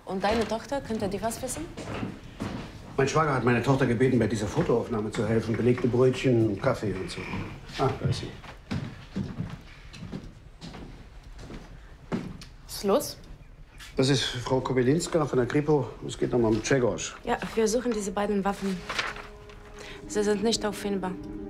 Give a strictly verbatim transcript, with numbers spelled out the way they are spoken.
Und deine Tochter, könnte die was wissen? Mein Schwager hat meine Tochter gebeten, bei dieser Fotoaufnahme zu helfen. Belegte Brötchen, Kaffee und so. Ah, da ist sie. Was ist los? Das ist Frau Kobylinska von der Kripo. Es geht nochmal um Tschegos. Ja, wir suchen diese beiden Waffen. Sie sind nicht auffindbar.